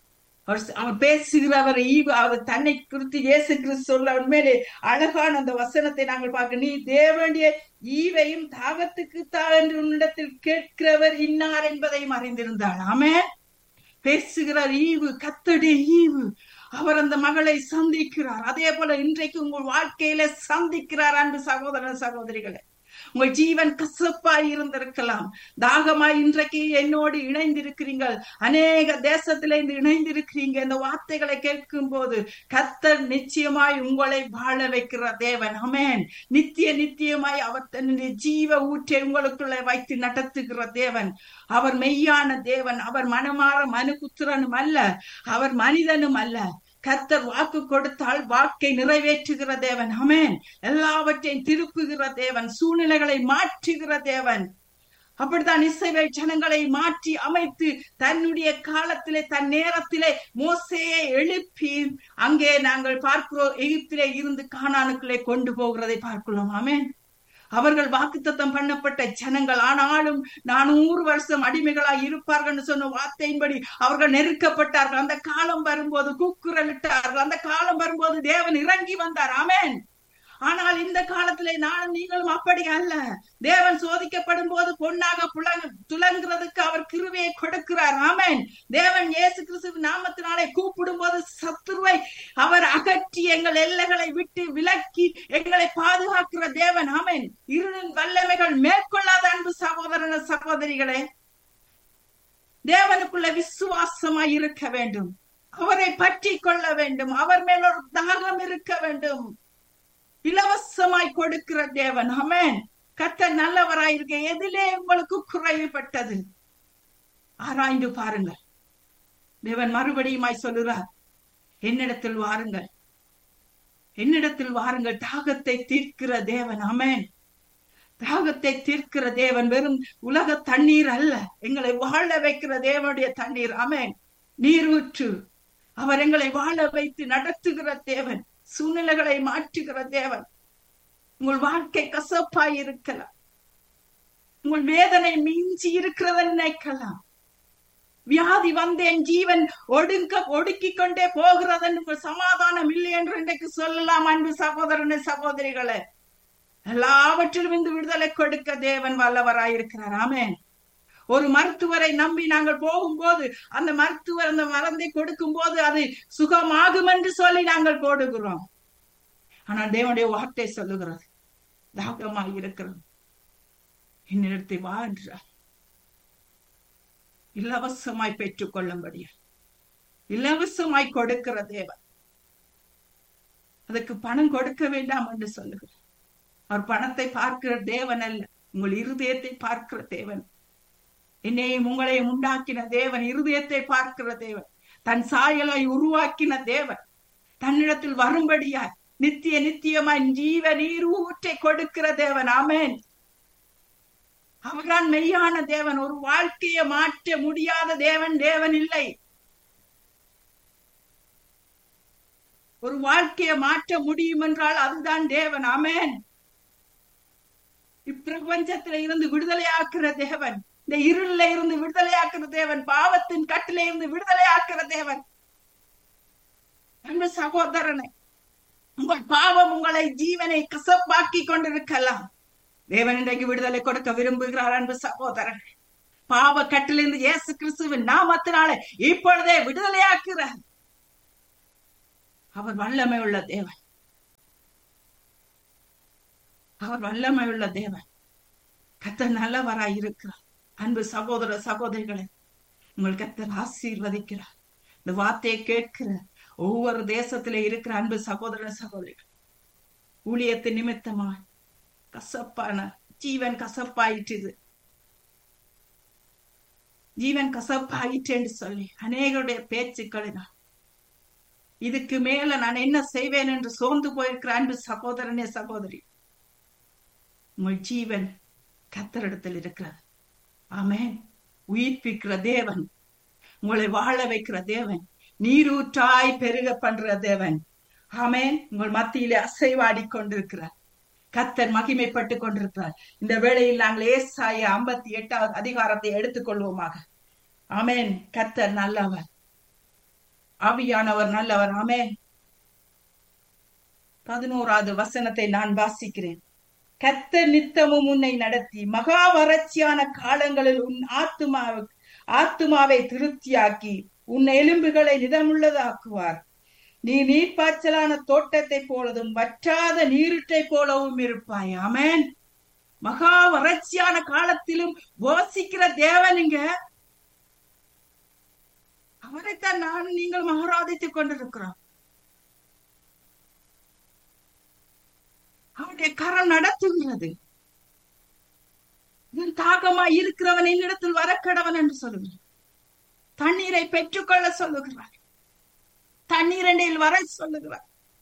அவர் பேசுகிறவர் ஈவு. அவர் தன்னை குறித்து இயேசு கிறிஸ்து சொல்ல உண்மையிலே அழகான அந்த வசனத்தை நாங்கள் பார்க்க, நீ தேவனுடைய ஈவையும் தாகத்துக்கு தாள் என்று உன்னிடத்தில் கேட்கிறவர் இன்னார் என்பதையும் அறிந்திருந்தாள். ஆமென். பேசுகிறார் ஈவு, கர்த்தருடைய ஈவு. அவர் அந்த மகளை சந்திக்கிறார். அதே போல இன்றைக்கு உங்கள் வாழ்க்கையில சந்திக்கிறார். அன்பு சகோதர சகோதரிகளே, உங்கள் ஜீவன் கசப்பாய் இருந்திருக்கலாம், தாகமாய் இன்றைக்கு என்னோடு இணைந்திருக்கிறீர்கள், அநேக தேசத்தில இருந்து இணைந்திருக்கிறீங்க. இந்த வார்த்தைகளை கேட்கும் போது கர்த்தர் நிச்சயமாய் உங்களை வாழ வைக்கிற தேவன். ஆமென். நித்திய நித்தியமாய் அவர் தன்னுடைய ஜீவ ஊற்றை உங்களுக்குள்ள வைத்து நடத்துகிற தேவன். அவர் மெய்யான தேவன். அவர் மனமாற மனுபுத்திரனும் அல்ல, அவர் மனிதனும் அல்ல. கர்த்தர் வாக்கு கொடுத்தால் வாக்கை நிறைவேற்றுகிற தேவன். ஆமென். எல்லாவற்றையும் திருப்புகிற தேவன், சூழ்நிலைகளை மாற்றுகிற தேவன். அப்படித்தான் இஸ்ரவேல் ஜனங்களை மாற்றி அமைத்து தன்னுடைய காலத்திலே தன் நேரத்திலே மோசேயை எழுப்பி அங்கே நாங்கள் பார்க்கிறோம், எகிப்திலே இருந்து கானானுக்குள்ளே கொண்டு போகிறதை பார்க்கிறோம். ஆமென். அவர்கள் வாக்குத்தத்தம் பண்ணப்பட்ட ஜனங்கள், ஆனாலும் நானூறு வருஷம் அடிமைகளாய் இருப்பார்கள் சொன்ன வார்த்தையின்படி அவர்கள் நெருக்கப்பட்டார்கள். அந்த காலம் வரும்போது கூக்குரலிட்டார்கள். அந்த காலம் வரும்போது தேவன் இறங்கி வந்தார். ஆமென். ஆனால் இந்த காலத்திலே நானும் நீங்களும் அப்படி அல்ல. தேவன் சோதிக்கப்படும் போது பொன்னாக புலங்க துலங்குறதுக்கு அவர் கிருபையை கொடுக்கிறார். ஆமென். தேவன் இயேசு கிறிஸ்து நாமத்தினாலே கூப்பிடும் போது சத்துருவை அவர் அகற்றி எங்கள் எல்லைகளை விட்டு விலக்கி எங்களை பாதுகாக்கிற தேவன். ஆமென். இருளின் வல்லமைகள் மேற்கொள்ளாத அன்பு சகோதரன சகோதரிகளே, தேவனுக்குள்ள விசுவாசமாய் இருக்க வேண்டும். அவரை பற்றி கொள்ள வேண்டும். அவர் மேல் ஒரு தாகம் இருக்க வேண்டும். இலவசமாய் கொடுக்கிற தேவன். ஆமென். கர்த்தர் நல்லவராயிருக்க எதிலே உங்களுக்கு குறைவுபட்டது ஆராய்ந்து பாருங்கள். தேவன் மறுபடியுமாய் சொல்லுறார், என்னிடத்தில் வாருங்கள், என்னிடத்தில் வாருங்கள். தாகத்தை தீர்க்கிற தேவன். ஆமென். தாகத்தை தீர்க்கிற தேவன் வெறும் உலக தண்ணீர் அல்ல, எங்களை வாழ வைக்கிற தேவனுடைய தண்ணீர். ஆமென். நீரூற்று. அவர் எங்களை வாழ வைத்து நடத்துகிற தேவன், சூழ்நிலைகளை மாற்றுகிற தேவன். உங்கள் வாழ்க்கை கசப்பாய் இருக்கலாம், உங்கள் வேதனை மிஞ்சி இருக்கிறத நினைக்கலாம், வியாதி வந்து என் ஜீவன் ஒடுங்க ஒடுக்கிக் கொண்டே போகிறது என்று சமாதானம் இல்லை என்று இன்றைக்கு சொல்லலாம். அன்பு சகோதரனை சகோதரிகளே, எல்லாவற்றிலும் இந்த விடுதலை கொடுக்க தேவன் வல்லவராயிருக்கிறார். ஆமென். ஒரு மருத்துவரை நம்பி நாங்கள் போகும்போது அந்த மருத்துவர் அந்த மருந்தை கொடுக்கும் போது அது சுகமாகும் என்று சொல்லி நாங்கள் போடுகிறோம். ஆனால் தேவனுடைய வார்த்தை சொல்லுகிறது, தாகமாய் இருக்கிறது, என்னிடத்தை வா என்றார். இலவசமாய் பெற்றுக் கொள்ளும்படியா, இலவசமாய் கொடுக்கிற தேவன். அதுக்கு பணம் கொடுக்க வேண்டாம் என்று சொல்லுகிறார். அவர் பணத்தை பார்க்கிற தேவன் அல்ல, உங்கள் இருதயத்தை பார்க்கிற தேவன். என்னையும் உங்களையும் உண்டாக்கின தேவன் இருதயத்தை பார்க்கிற தேவன். தன் சாயலை உருவாக்கின தேவன். தன்னிடத்தில் வரும்படியாய் நித்திய நித்தியமாய் ஜீவ நீர் ஊற்றை கொடுக்கிற தேவன். ஆமென். அவர்தான் மெய்யான தேவன். ஒரு வாழ்க்கையை மாற்ற முடியாத தேவன் தேவன் இல்லை. ஒரு வாழ்க்கையை மாற்ற முடியும் என்றால் அதுதான் தேவன். ஆமென். இப்பிரபஞ்சத்தில இருந்து விடுதலையாக்குற தேவன், இந்த இருளில இருந்து விடுதலையாக்குற தேவன், பாவத்தின் கட்டில இருந்து விடுதலையாக்குற தேவன். அன்பு சகோதரனை, உங்கள் பாவம் உங்களை ஜீவனை கசப்பாக்கி கொண்டிருக்கலாம். தேவன் இன்றைக்கு விடுதலை கொடுக்க விரும்புகிறார். அன்பு சகோதரன், பாவ கட்டிலிருந்து இயேசு கிறிஸ்துவின் நாமத்தினாலே இப்பொழுதே விடுதலையாக்குறார். அவர் வல்லமை உள்ள தேவன். அவர் வல்லமை உள்ள தேவன். கர்த்தர் நல்லவராய் இருக்கிறார். அன்பு சகோதர சகோதரிகளை, உங்கள் கர்த்தர் ஆசீர்வதிக்கிறார். இந்த வார்த்தையை கேட்கிற ஒவ்வொரு தேசத்திலே இருக்கிற அன்பு சகோதர சகோதரிகள், ஊழியத்தின் நிமித்தமாய் கசப்பான ஜீவன் கசப்பாயிற்று, ஜீவன் கசப்பாயிற்று என்று சொல்லி அநேகருடைய பேச்சுக்களினால் இதுக்கு மேல நான் என்ன செய்வேன் என்று சோர்ந்து போயிருக்கிற அன்பு சகோதரனே சகோதரி, உங்கள் ஜீவன் கர்த்தரிடத்தில் இருக்கிறது. ஆமென். உயிர்ப்பிக்கிற தேவன், உங்களை வாழ வைக்கிற தேவன், நீரூற்றாய் பெருக பண்ற தேவன். ஆமென். உங்கள் மத்தியிலே அசைவாடி கொண்டிருக்கிறார். கர்த்தர் மகிமைப்பட்டு கொண்டிருக்கிறார். இந்த வேளையில் நாங்கள் ஏசாயா ஐம்பத்தி எட்டாவது அதிகாரத்தை எடுத்துக் கொள்வோமாக. ஆமென். கர்த்தர் நல்லவர், ஆவியானவர் நல்லவர். ஆமென். பதினோராவது வசனத்தை நான் வாசிக்கிறேன். கர்த்தர் நித்தமும் உன்னை நடத்தி மகா வறட்சியான காலங்களில் உன் ஆத்துமா ஆத்துமாவை திருப்தியாக்கி உன் எலும்புகளை நிதமுள்ளதாக்குவார். நீ நீர்ப்பாய்ச்சலான தோட்டத்தை போலவும் வற்றாத நீருற்றை போலவும் இருப்பாய். ஆமென். மகா வறட்சியான காலத்திலும் போசிக்கிற தேவனுங்க, அவரைத்தான் நான் நீங்கள் ஆராதித்துக் கொண்டிருக்கிறோம். அவருடைய கரம் நடத்துகிறது. தாகமாய் இருக்கிறவன் என்னிடத்தில் வரக்கடவன் என்று சொல்லுகிறார். தண்ணீரை பெற்றுக்கொள்ள சொல்லுகிறார். தண்ணீரண்டையில் வர சொல்லுகிறார்.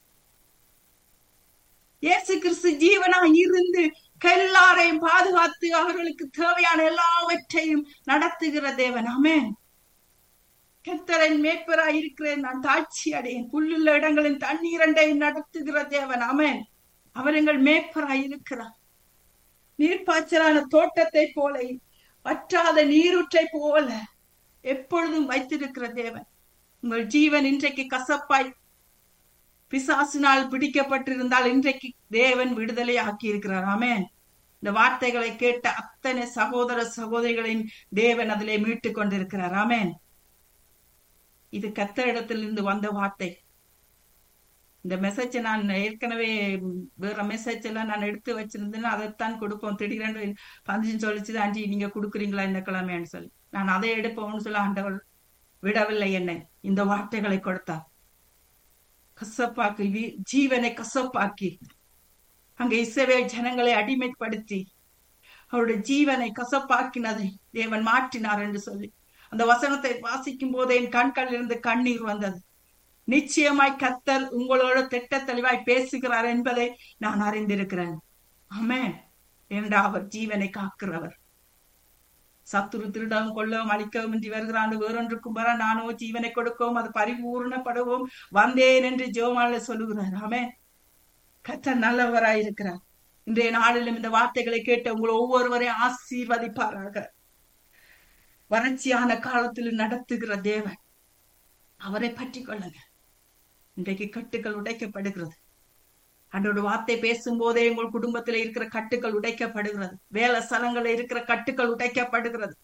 இயேசு கிறிஸ்து ஜீவனாய் இருந்து எல்லாரையும் பாதுகாத்து அவர்களுக்கு தேவையான எல்லாவற்றையும் நடத்துகிற தேவன். ஆமென். கர்த்தரின் மேய்ப்பராய் இருக்கிறேன், நான் தாட்சி அடையேன், புல்லுள்ள இடங்களின் தண்ணீரண்டை நடத்துகிற தேவன். ஆமென். அவர் எங்கள் மேய்ப்பராய் இருக்கிறார். நீர்ப்பாய்ச்சலான தோட்டத்தை போல வற்றாத நீரூற்றை போல எப்பொழுதும் வைத்திருக்கிற தேவன். உங்கள் ஜீவன் இன்றைக்கு கசப்பாய் பிசாசினால் பிடிக்கப்பட்டிருந்தால் இன்றைக்கு தேவன் விடுதலை ஆக்கி இருக்கிறார். ஆமென். இந்த வார்த்தைகளை கேட்ட அத்தனை சகோதர சகோதரிகளின் தேவன் அதிலே மீட்டு கொண்டிருக்கிறார். ஆமென். இது கர்த்தரிடத்திலிருந்து வந்த வார்த்தை. இந்த மெசேஜ் நான் ஏற்கனவே வேற மெசேஜ் எல்லாம் நான் எடுத்து வச்சிருந்தேன்னா அதைத்தான் கொடுப்போம். திடீரென்று பந்திச்சு சொல்லிச்சு, ஆண்டி நீங்க கொடுக்குறீங்களா இந்த கிழமைன்னு சொல்லி நான் அதை எடுப்போம்னு சொல்ல ஆண்டவர் விடவில்லை. என்னை இந்த வார்த்தைகளை கொடுத்தார். கசப்பாக்கி ஜீவனை கசப்பாக்கி அங்க இஸ்ரவேல் ஜனங்களை அடிமைப்படுத்தி அவருடைய ஜீவனை கசப்பாக்கினதை தேவன் மாற்றினார் என்று சொல்லி அந்த வசனத்தை வாசிக்கும் போது என் கண்களில் இருந்து கண்ணீர் வந்தது. நிச்சயமாய் கர்த்தர் உங்களோட திட்ட தெளிவாய் பேசுகிறார் என்பதை நான் அறிந்திருக்கிறேன். ஆமென். ஏண்டா அவர் ஜீவனை காக்கிறவர். சத்துரு திருடவும் கொள்ளவும் அழிக்கவும் இன்றி வருகிறான், வேறொன்றுக்கும் வர நானோ ஜீவனை கொடுக்கவும் அது பரிபூர்ணப்படவும் வந்தேன் என்று ஜெபமாலை சொல்லுகிறார். ஆமென். கர்த்தர் நல்லவராய் இருக்கிறார். இன்றைய நாளிலும் இந்த வார்த்தைகளை கேட்டு உங்களை ஒவ்வொருவரையும் ஆசீர்வதிப்பாராக. வறட்சியான காலத்தில் நடத்துகிற தேவன், அவரை பற்றி கொள்ளுங்க. இன்றைக்கு கட்டுக்கள் உடைக்கப்படுகிறது. அன்றோட வார்த்தை பேசும் போதே உங்கள் குடும்பத்தில் இருக்கிற கட்டுக்கள் உடைக்கப்படுகிறது. வேலை ஸ்தலங்களில் இருக்கிற கட்டுக்கள் உடைக்கப்படுகிறது.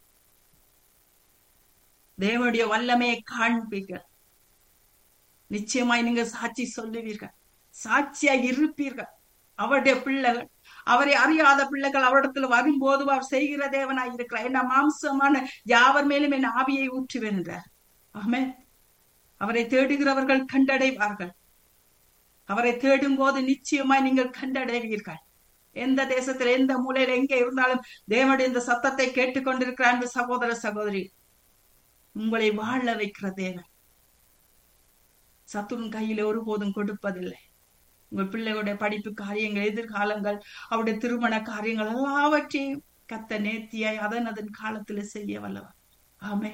தேவனுடைய வல்லமையை காண்பீர்கள். நிச்சயமாய் நீங்க சாட்சி சொல்லுவீர்கள், சாட்சியாய் இருப்பீர்கள். அவருடைய பிள்ளைகள் அவரை அறியாத பிள்ளைகள் அவரிடத்துல வரும்போது அவர் செய்கிற தேவனாய் இருக்கிறார். என்ன மாம்சமான யாவர் மேலும் என் ஆவியை ஊற்றுவேன் என்றார். ஆமென். அவரை தேடுகிறவர்கள் கண்டடைவார்கள். அவரை தேடும் போது நிச்சயமாய் நீங்கள் கண்டடைவீர்கள். எந்த தேசத்துல எந்த மூலையில எங்க இருந்தாலும் தேவனுடைய இந்த சத்தத்தை கேட்டுக்கொண்டிருக்கிற அன்பு சகோதர சகோதரி, உங்களை வாழ வைக்கிற தேவன் சத்துருன் கையில ஒருபோதும் கொடுப்பதில்லை. உங்கள் பிள்ளைகளுடைய படிப்பு காரியங்கள், எதிர்காலங்கள், அவருடைய திருமண காரியங்கள் எல்லாவற்றையும் கத்த நேர்த்தியாய் அதன் அதன் காலத்துல செய்ய வல்லவர். ஆமே.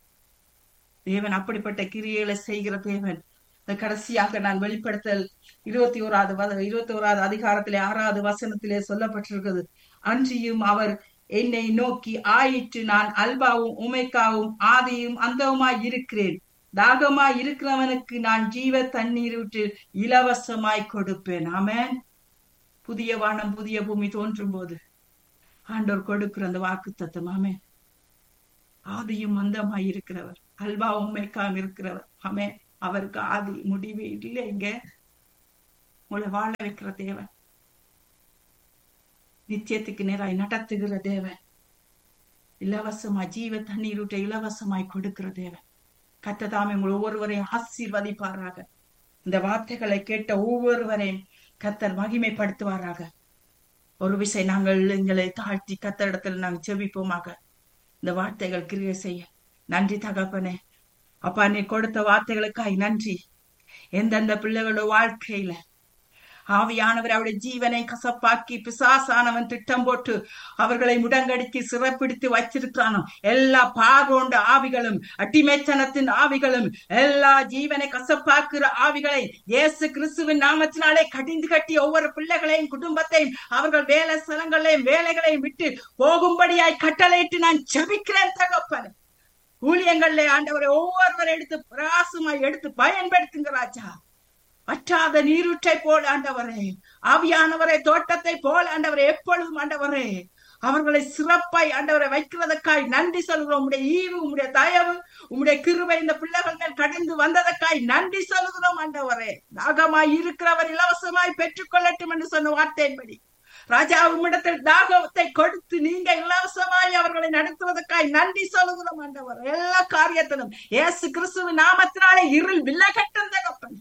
தேவன் அப்படிப்பட்ட கிரியைகளை செய்கிற தேவன். கடைசியாக நான் வெளிப்படுத்தல் இருபத்தி ஓராவது இருபத்தி ஓராவது அதிகாரத்திலே ஆறாவது வசனத்திலே சொல்லப்பட்டிருக்கிறது. அன்றியும் அவர் என்னை நோக்கி, ஆயிற்று, நான் அல்பாவும் உமைக்காவும் ஆதியும் அந்தவுமாய் இருக்கிறேன். தாகமாய் இருக்கிறவனுக்கு நான் ஜீவ தண்ணீர் விட்டு இலவசமாய் கொடுப்பேன். ஆமென். புதிய வானம் புதிய பூமி தோன்றும் போது ஆண்டவர் கொடுக்கிற அந்த வாக்கு தத்தம். ஆமென். ஆதியும் அந்தமாய் இருக்கிறவர், அல்பா உமைக்காவும் இருக்கிறவர். ஆமென். அவருக்கு ஆதி முடிவு இல்லைங்க. உங்களை வாழ வைக்கிற தேவன், நித்தியத்துக்கு நேராய் நடத்துகிற தேவன், இலவசமாய் ஜீவ தண்ணீர் விட்டு இலவசமாய் கொடுக்கிற தேவன். கர்த்தர் உங்கள் ஒவ்வொருவரையும் ஆசீர்வதிப்பாராக. இந்த வார்த்தைகளை கேட்ட ஒவ்வொருவரையும் கர்த்தர் மகிமைப்படுத்துவாராக. ஒரு விஷயம் நாங்கள் எங்களை தாழ்த்தி கர்த்தரிடத்தில் நாங்கள் செபிப்போமாக. இந்த வார்த்தைகள் கிரியை செய்ய நன்றி தகப்பனே. அப்பா, நீ கொடுத்த வார்த்தைகளுக்காய் நன்றி. எந்தெந்த பிள்ளைகளோட வாழ்க்கையில ஆவியானவர் அவருடைய ஜீவனை கசப்பாக்கி பிசாசானவன் திட்டம் போட்டு அவர்களை முடங்கடிக்கு சிறைப்பிடித்து வச்சிருக்கிறானோ, எல்லா பார்வோண்ட ஆவிகளும் அடிமைத்தனத்தின் ஆவிகளும் எல்லா ஜீவனை கசப்பாக்குற ஆவிகளை இயேசு கிறிஸ்துவின் நாமத்தினாலே கடிந்து கட்டி ஒவ்வொரு பிள்ளைகளையும் குடும்பத்தையும் அவர்கள் வேலை ஸ்தலங்களையும் வேலைகளையும் விட்டு போகும்படியாய் கட்டளையிட்டு நான் ஜெபிக்கிறேன் தகப்பனே. ஊழியங்கள்ல ஆண்டவரை ஒவ்வொருவரை எடுத்து பிரகாசமாய் எடுத்து பயன்படுத்துங்க ராஜா. வற்றாத நீரூற்றை போல் ஆண்டவரே, ஆவியானவரை தோட்டத்தை போல் ஆண்டவரை எப்பொழுதும் ஆண்டவரே அவர்களை சிறப்பாய் ஆண்டவரை வைக்கிறதற்காய் நன்றி சொல்கிறோம். உம்முடைய ஈவு, உம்முடைய தயவு, உம்முடைய கிருபை இந்த பிள்ளைகள் மேல் கடந்து வந்ததற்காய் நன்றி சொல்கிறோம் ஆண்டவரே. தாகமாய் இருக்கிறவர் இலவசமாய் பெற்றுக் கொள்ளட்டும் என்று சொன்ன வார்த்தையின்படி ராஜா உம்மிடத்தில் தாகத்தை கொடுத்து நீங்க இலவசமாய் அவர்களை நடத்துவதற்காய் நன்றி சொல்கிறோம் ஆண்டவர். எல்லா காரியத்திலும் இயேசு கிறிஸ்துவின் நாமத்தினாலே இருள் விலகட்டும் தகப்பனே.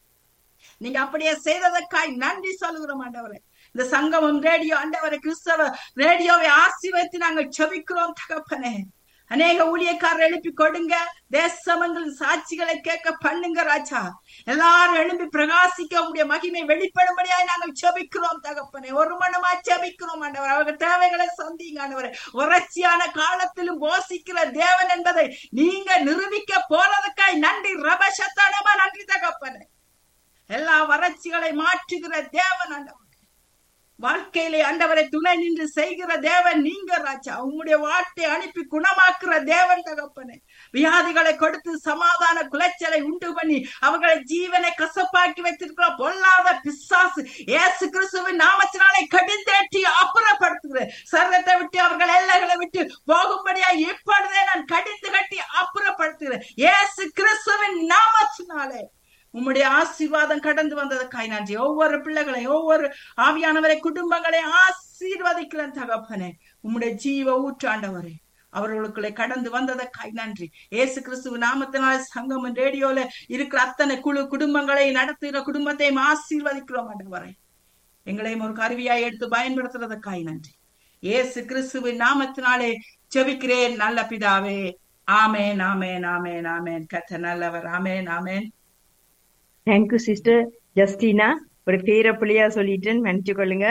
நீங்க அப்படியே செய்ததற்காய் நன்றி சொல்கிறோம் ஆண்டவரே. இந்த சங்கமம் ரேடியோ ஆண்டவரை கிறிஸ்தவ ரேடியோவை ஆசீர்வதித்து நாங்கள் செபிக்கிறோம் தகப்பனே. அநேக ஊழியக்காரர் எழுப்பி கொடுங்க. தேசமங்களின் சாட்சிகளை கேட்க பண்ணுங்க ராஜா. எல்லாரும் எழுப்பி பிரகாசிக்க உங்களுடைய மகிமை வெளிப்படும்படியாய் நாங்கள் செபிக்கிறோம் தகப்பனே. ஒரு மனமா செபிக்கிறோம் ஆண்டவர். அவர்கள் தேவைகளை சந்திங்க ஆண்டவரே. வறட்சியான காலத்திலும் போசிக்கிற தேவன் என்பதை நீங்க நிரூபிக்க போறதுக்காய் நன்றி ரபசத்தனமா நன்றி தகப்பனே. எல்லா வறட்சிகளை மாற்றுகிற தேவன் ஆண்டவர். வாழ்க்கையிலே ஆண்டவரை துணை நின்று செய்கிற தேவன் நீங்க ராஜா. உங்களுடைய வார்த்தை அனுப்பி குணமாக்குற தேவன் தகப்பனே. வியாதிகளை கொடுத்து சமாதான குலைச்சலை உண்டு பண்ணி அவர்களை ஜீவனை கசப்பாக்கி வைத்திருக்கிற பொல்லாத பிசாசு இயேசு கிறிஸ்துவின் நாமத்தினாலே கடிந்தேற்றி அப்புறப்படுத்துகிற சர்வத்தை விட்டு அவர்கள் எல்லைகளை விட்டு போகும்படியா இப்பொழுதே நான் கடிந்து கட்டி அப்புறப்படுத்துகிறேன் இயேசு கிறிஸ்துவின் நாமத்தினாலே. உம்முடைய ஆசீர்வாதம் கடந்து வந்ததற்காய் நன்றி. ஒவ்வொரு பிள்ளைகளையும் ஒவ்வொரு ஆவியானவரை குடும்பங்களை ஆசீர்வதிக்கிறேன் தகப்பனே. உம்முடைய ஜீவ ஊற்றாண்டவரே அவர்களுக்குள்ளே கடந்து வந்ததற்காய் நன்றி. இயேசு கிறிஸ்துவ நாமத்தினால சங்கமம் ரேடியோல இருக்கிற அத்தனை குழு குடும்பங்களை நடத்துகிற குடும்பத்தையும் ஆசீர்வதிக்கிறோம் ஆண்டவரே. எங்களையும் ஒரு கருவியாய் எடுத்து பயன்படுத்துறதற்காய் நன்றி. இயேசு கிறிஸ்துவின் நாமத்தினாலே ஜெபிக்கிறேன் நல்ல பிதாவே. ஆமேன் ஆமேன் ஆமேன் ஆமேன். கர்த்தர் நல்லவர். ஆமேன் ஆமேன். Thank you sister Justina. ஒரு பேர பிள்ளையா சொல்லிட்டேன், மன்னிச்சு கொள்ளுங்க.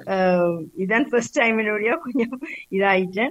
இதான் ஃபர்ஸ்ட் டைம் என்னுடைய கொஞ்சம் இதாயிட்டேன்.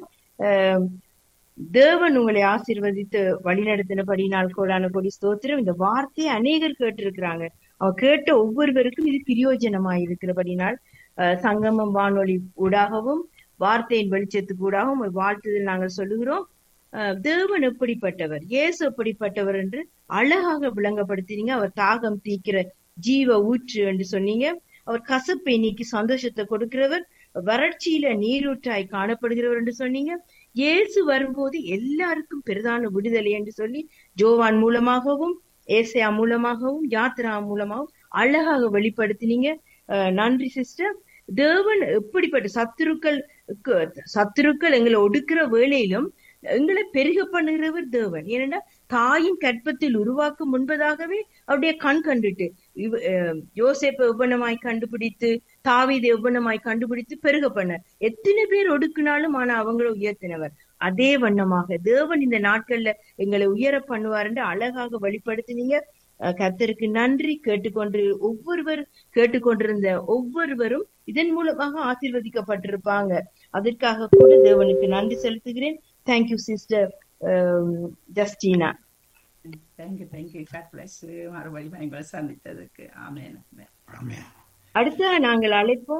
தேவன் உங்களை ஆசீர்வதித்து வழிநடத்தினபடி நாள் கோடான கொடி ஸ்தோத்திரம். இந்த வார்த்தையை அநேகர் கேட்டிருக்கிறாங்க. அவ கேட்ட ஒவ்வொருவருக்கும் இது பிரயோஜனமாய் இருக்கிறபடினால் சங்கமம் வானொலி ஊடாகவும் வார்த்தையின் வெளிச்சத்துக்கு ஊடாகவும் ஒரு வாழ்த்துதல் நாங்கள் சொல்லுகிறோம். தேவன் எப்படிப்பட்டவர், இயேசு எப்படிப்பட்டவர் என்று அழகாக விளங்கப்படுத்தினீங்க. அவர் தாகம் தீக்கிற ஜீவ ஊற்று என்று சொன்னீங்க. அவர் கசப்பை நீக்கி சந்தோஷத்தை கொடுக்கிறவர், வறட்சியில நீரூற்றாய் காணப்படுகிறவர் என்று சொன்னீங்க. இயேசு வரும்போது எல்லாருக்கும் பிரதான விடுதலை என்று சொல்லி ஜோவான் மூலமாகவும் ஏசையா மூலமாகவும் யாத்ரா மூலமாகவும் அழகாக வெளிப்படுத்தினீங்க. நன்றி சிஸ்டர். தேவன் எப்படிப்பட்ட சத்துருக்கள் சத்துருக்கள் எங்களை ஒடுக்கிற வேளையிலும் எங்களை பெருக பண்ணுகிறவர் தேவன். ஏனென்றா தாயின் கற்பத்தில் உருவாக்கும் முன்பதாகவே அவருடைய கண் கண்டுட்டு யோசேப்பை உபனமாய் கண்டுபிடித்து தாவீதை உபனமாய் கண்டுபிடித்து பெருக பண்ண எத்தனை பேர் ஒடுக்கினாலும் ஆனா அவங்களை உயர்த்தினவர். அதே வண்ணமாக தேவன் இந்த நாட்கள்ல எங்களை உயர பண்ணுவார் என்று அழகாக வெளிப்படுத்தினீங்க. கர்த்தருக்கு நன்றி. கேட்டுக்கொண்டு ஒவ்வொருவர் கேட்டுக்கொண்டிருந்த ஒவ்வொருவரும் இதன் மூலமாக ஆசீர்வதிக்கப்பட்டிருப்பாங்க. அதற்காக கூட தேவனுக்கு நன்றி செலுத்துகிறேன். Thank you sister Justina. Thank you thank you. God plus. மறுபடியும் எங்களை சந்தித்ததுக்கு ஆமென். அடுத்த நாங்கள் அழைப்போம்.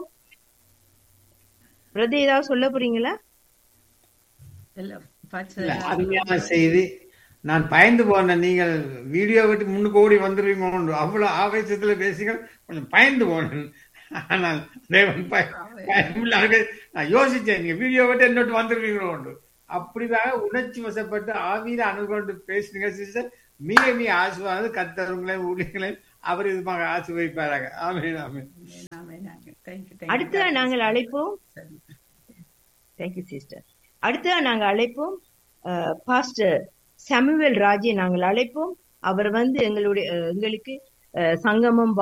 பிரதே ஏதாவது சொல்ல போறீங்களா? அருமையான செய்தி. நான் பயந்து போனேன். நீங்கள் வீடியோ விட்டு முன்னுக்கு ஓடி வந்துருவீங்க, அவ்வளவு ஆவேசத்துல பேசுங்க, கொஞ்சம் பயந்து போனேன். ஆனால் நான் யோசிச்சேன், நீங்க வீடியோ விட்டு என்னோட்டு வந்துருவீங்களோ உண்டு. அப்படிதான் உணர்ச்சி வசப்பட்டு ஆவியில அணுகொண்டு பேசுனீங்க சிஸ்டர். மிக மிக ஆசீர்வாதம். கர்த்தர்களையும் ஊழியர்களையும் அவர் இதுமாக ஆசீர்வதிப்பாராக. ஆமென் ஆமென். அடுத்த நாங்கள் அழைப்போம். Thank you sister. அடுத்த நாங்கள் அழைப்போம் பாஸ்டர் சாமுவேல் ராஜை நாங்கள் அழைப்போம். அவர் வந்து எங்களுடைய எங்களுக்கு சங்கமம்